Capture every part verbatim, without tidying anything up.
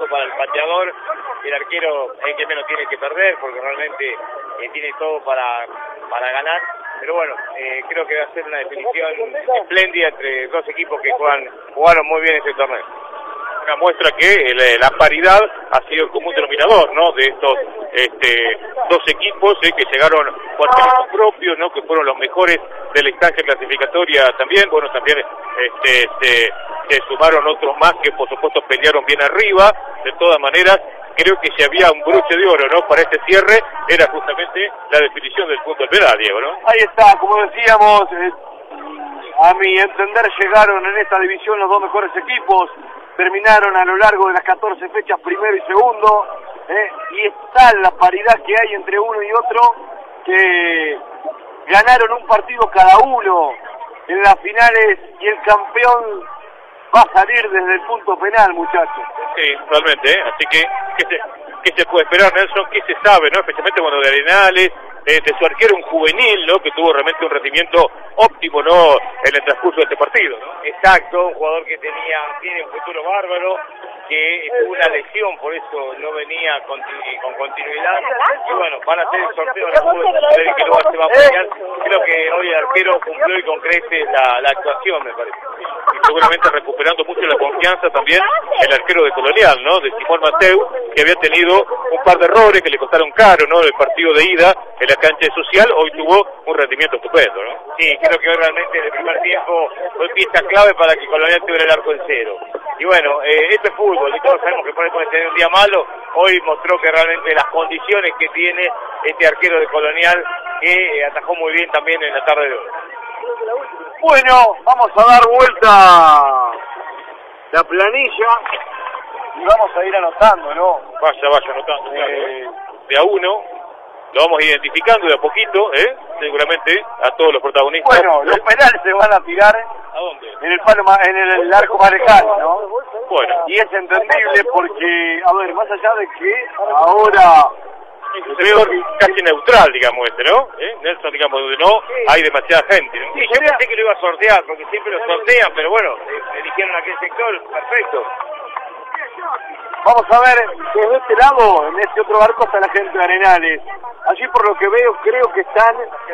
para el pateador. El arquero es el que menos tiene que perder porque realmente eh, tiene todo para, para ganar. Pero bueno, eh, creo que va a ser una definición espléndida entre dos equipos que juegan, jugaron muy bien este torneo. Una muestra que el, la paridad ha sido el común denominador, ¿no? De estos este, dos equipos eh, que llegaron con méritos propios, ¿no? Que fueron los mejores de la instancia clasificatoria también. Bueno, también este, se, se sumaron otros más que por supuesto pelearon bien arriba. De todas maneras, creo que si había un broche de oro, ¿no? Para este cierre, era justamente la definición del punto del penal, Diego, ¿no? Ahí está, como decíamos, eh, a mi entender llegaron en esta división los dos mejores equipos. Terminaron a lo largo de las catorce fechas primero y segundo, eh, y está la paridad que hay entre uno y otro, que ganaron un partido cada uno en las finales y el campeón va a salir desde el punto penal, muchachos. Sí, realmente, ¿eh? Así que, ¿qué se, qué se puede esperar, Nelson? ¿Qué se sabe, no? Especialmente cuando de Arenales, eh, de su arquero un juvenil, ¿no? Que tuvo realmente un rendimiento óptimo, ¿no? En el transcurso de este partido, ¿no? Exacto, un jugador que tenía, tiene un futuro bárbaro, que tuvo una lesión, por eso no venía con, con continuidad. Y bueno, van a hacer el sorteo de la Copa, que luego se va a apoyar. Creo que hoy el arquero cumplió y con creces la, la actuación, me parece. Y seguramente recuperando mucho la confianza también el arquero de Colonial, ¿no? De Simón Mateu, que había tenido un par de errores que le costaron caro, ¿no? El partido de ida en la cancha de Social, hoy tuvo un rendimiento estupendo, ¿no? Sí, creo que hoy realmente en el primer tiempo fue pieza clave para que Colonial tuviera el arco en cero. Y bueno, eh, esto es fútbol y todos sabemos que por ahí puede tener un día malo. Hoy mostró que realmente las condiciones que tiene este arquero de Colonial, que eh, atajó muy bien también en la tarde de hoy. Bueno, vamos a dar vuelta la planilla y vamos a ir anotando, ¿no? Vaya, vaya anotando, claro, Eh, ¿eh? De a uno, lo vamos identificando de a poquito, ¿eh? Seguramente a todos los protagonistas. Bueno, los penales se van a tirar ¿A dónde? en el palo ma- en el, el arco más lejano, ¿no? Bueno, Y es entendible porque, a ver, más allá de que ahora es un sector casi neutral, digamos, este, ¿no? ¿Eh? Nelson, digamos, donde no hay demasiada gente, ¿no? Sí, yo pensé que lo iba a sortear, porque siempre lo sortean, pero bueno, eh, eligieron aquel sector, perfecto. vamos a ver, desde este lado, en este otro barco está la gente de Arenales. Allí por lo que veo, creo que están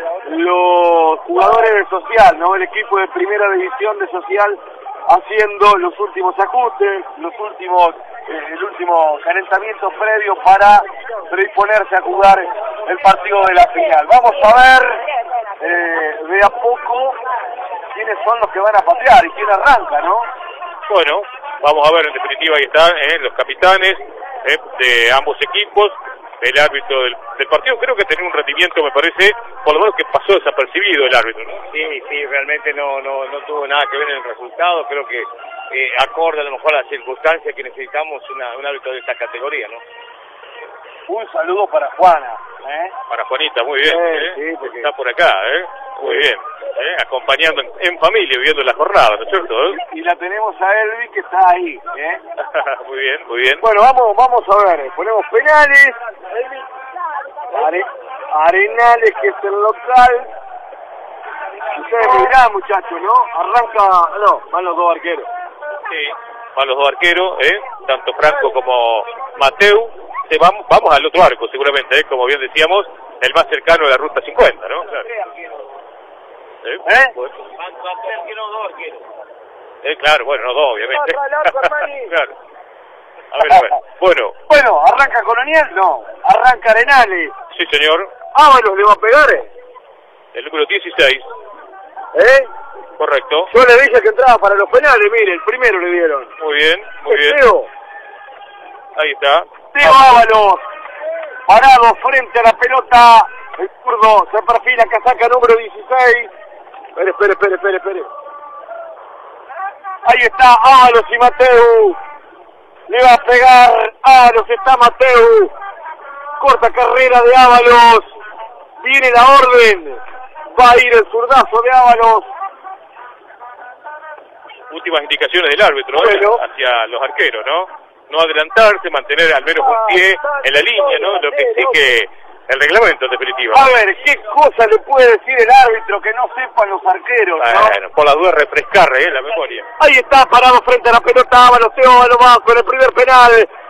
los jugadores de Social, ¿no? El equipo de primera división de Social haciendo los últimos ajustes, los últimos, eh, el último calentamiento previo para predisponerse a jugar el partido de la final. Vamos a ver eh, de a poco quiénes son los que van a patear y quién arranca, ¿no? Bueno, vamos a ver, en definitiva, ahí están ¿eh? Los capitanes ¿eh? de ambos equipos, el árbitro del, del partido. Creo que tenía un rendimiento, me parece, por lo menos que pasó desapercibido el árbitro, ¿no? Sí, sí, realmente no, no, no tuvo nada que ver en el resultado. Creo que eh, acorde a lo mejor a las circunstancias que necesitamos una, un árbitro de esta categoría, ¿no? Un saludo para Juana, ¿eh? Para Juanita, muy bien, Sí, ¿eh? sí, porque- Está por acá, ¿eh? Muy bien, ¿eh? Acompañando en, en familia, viviendo la jornada, ¿no es cierto? ¿Eh? Y la tenemos a Elvi que está ahí, ¿eh? Muy bien, muy bien. Bueno, vamos, vamos a ver, ponemos penales. Are- Arenales, que es el local. Ustedes me dirán, muchachos, ¿no? Arranca, no, van los dos arqueros. Sí, van los dos arqueros, ¿eh? Tanto Franco como Mateu. Sí, vamos, vamos al otro arco, seguramente, ¿eh? Como bien decíamos, el más cercano a la ruta cincuenta, ¿no? Claro. ¿Eh? ¿Eh? Bueno. Van a ser que no dos arqueros. Eh, claro, bueno, no dos, obviamente. Otro al arco, hermani. Claro. A ver, a ver. Bueno, Bueno, ¿arranca Colonial? No, arranca Arenales. sí, señor. Ábalos le va a pegar, ¿eh? El número dieciséis, ¿Eh? correcto. Yo le dije que entraba para los penales, mire, el primero le dieron. Muy bien, muy bien. Teo, Ahí está. Teo Ábalos, parado frente a la pelota, el zurdo se perfila, casaca número dieciséis. Espere, espere, espere, espere, espere. Ahí está Ábalos y Mateu. Le va a pegar Ábalos, está Mateu. Corta carrera de Ábalos. Viene la orden. Va a ir el zurdazo de Ábalos. Últimas indicaciones del árbitro, ¿eh? Bueno. Hacia los arqueros, ¿no? No adelantarse, mantener al menos un pie en la línea, ¿no? Lo que exige el reglamento, en definitiva. A ver, ¿qué cosa le puede decir el árbitro que no sepan los arqueros, no? Bueno, por la duda refrescar, ¿eh? La memoria. Ahí está, parado frente a la pelota Ábalos, Teo Ábalos va con el primer penal.